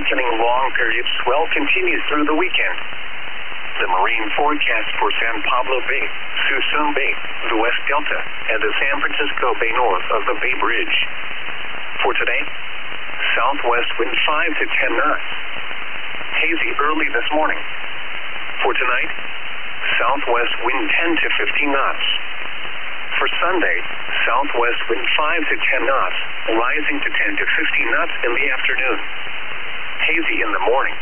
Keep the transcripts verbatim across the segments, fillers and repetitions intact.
weakening long period swell continues through the weekend. The marine forecast for San Pablo Bay, Suisun Bay, the West Delta, and the San Francisco Bay north of the Bay Bridge. For today, southwest wind five to ten knots. Hazy early this morning. For tonight, southwest wind ten to fifteen knots. For Sunday, southwest wind five to ten knots, rising to ten to fifteen knots in the afternoon. Hazy in the morning.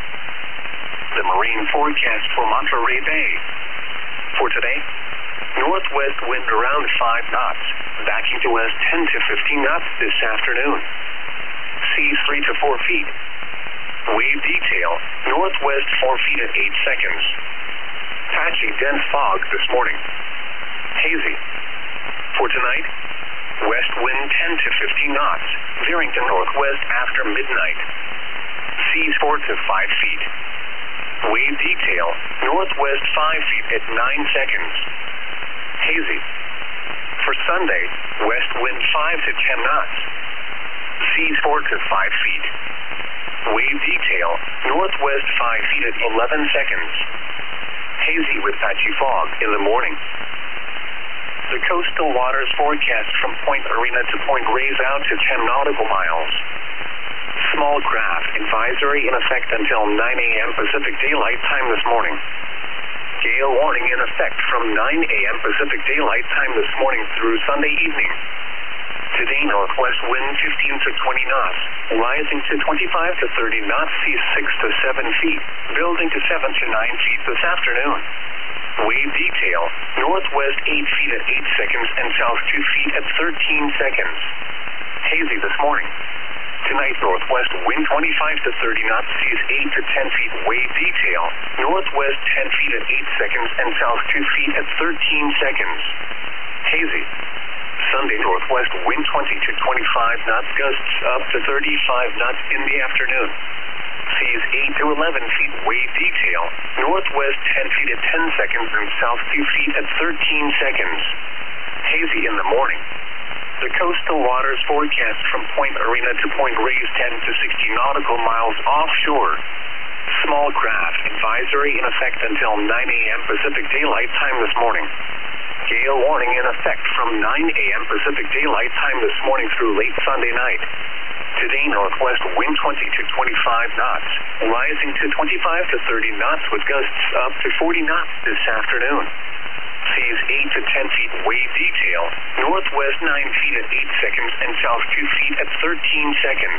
The marine forecast for Monterey Bay. For today, northwest wind around five knots, backing to west ten to fifteen knots this afternoon. Seas three to four feet. Wave detail, northwest four feet at eight seconds. Patchy dense fog this morning. Hazy. For tonight, west wind ten to fifteen knots, veering to northwest after midnight. Seas four to five feet. Wave detail, northwest five feet at nine seconds. Hazy. For Sunday, west wind five to ten knots. Seas four to five feet. Wave detail, northwest five feet at eleven seconds. Hazy with patchy fog in the morning. The coastal waters forecast from Point Arena to Point Reyes out to ten nautical miles. Small craft advisory in effect until nine a m Pacific Daylight Time this morning. Gale warning in effect from nine a m Pacific Daylight Time this morning through Sunday evening. Today, northwest wind fifteen to twenty knots, rising to twenty-five to thirty knots, seas six to seven feet, building to seven to nine feet this afternoon. Wave detail, northwest eight feet at eight seconds and south two feet at thirteen seconds. Hazy this morning. Tonight, northwest wind twenty-five to thirty knots, seas eight to ten feet, wave detail, northwest ten feet at eight seconds and south two feet at thirteen seconds. Hazy. Sunday, northwest wind twenty to twenty-five knots, gusts up to thirty-five knots in the afternoon. Seas eight to eleven feet, wave detail, northwest ten feet at ten seconds and south two feet at thirteen seconds. Hazy in the morning. The coastal waters forecast from Point Arena to Point Reyes ten to sixty nautical miles offshore. Small craft advisory in effect until nine a m Pacific Daylight Time this morning. Gale warning in effect from nine a m Pacific Daylight Time this morning through late Sunday night. Today, northwest wind twenty to twenty-five knots, rising to twenty-five to thirty knots with gusts up to forty knots this afternoon. Seas eight to ten feet, wave detail, northwest nine feet at eight seconds and south two feet at thirteen seconds.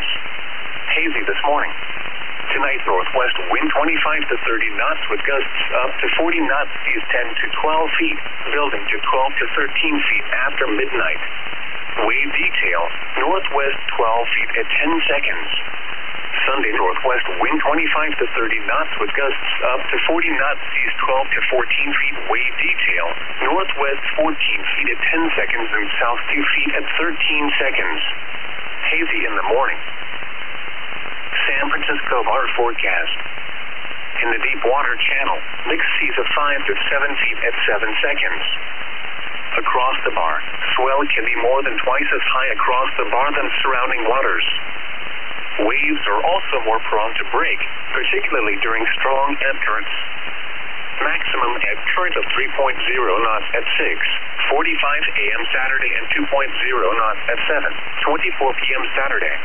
Hazy this morning. Tonight, northwest wind twenty-five to thirty knots with gusts up to forty knots, seas ten to twelve feet, building to twelve to thirteen feet after midnight. Wave detail, northwest twelve feet at ten seconds. Sunday, northwest wind twenty-five to thirty knots with gusts up to forty knots, seas twelve to fourteen feet, wave detail, northwest fourteen feet at ten seconds and south two feet at thirteen seconds. Hazy in the morning. San Francisco Bar forecast. In the deep water channel, mixed seas of five to seven feet at seven seconds. Across the bar, swell can be more than twice as high across the bar than surrounding waters. Waves are also more prone to break, particularly during strong ebb currents. Maximum ebb current of three point zero knots at six forty-five a m Saturday and two point zero knots at seven twenty-four p m Saturday.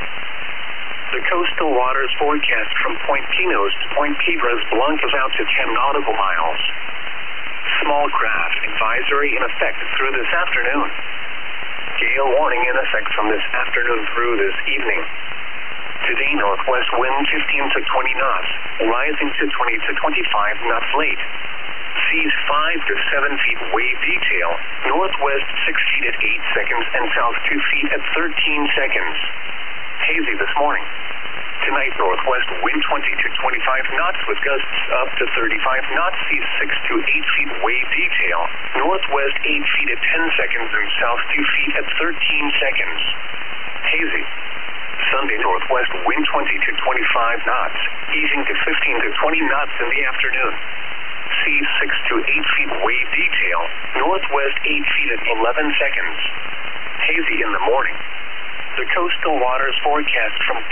The coastal waters forecast from Point Pinos to Point Piedras Blancas out to ten nautical miles. Small craft advisory in effect through this afternoon. Gale warning in effect from this afternoon through this evening. Today, northwest wind fifteen to twenty knots, rising to twenty to twenty-five knots late. Seas five to seven feet, wave detail, northwest six feet at eight seconds and south two feet at thirteen seconds. Hazy this morning. Tonight, northwest wind twenty to twenty-five knots with gusts up to thirty-five knots, seas six to eight feet, wave detail, northwest eight feet at ten seconds and south two feet at thirteen seconds. Hazy. Sunday, northwest wind twenty to twenty-five knots, easing to fifteen to twenty knots in the afternoon. Seas six to eight feet, wave detail, northwest eight feet at eleven seconds. Hazy in the morning. The coastal waters forecast from